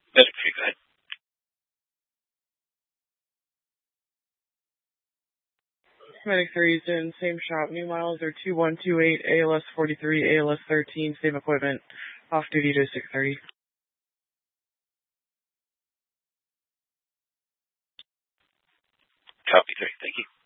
Medic 3, go ahead. Medic 3 is in same shop. New miles are 2128, ALS 43, ALS 13, same equipment. Off duty to 6:30. Copy 3, thank you.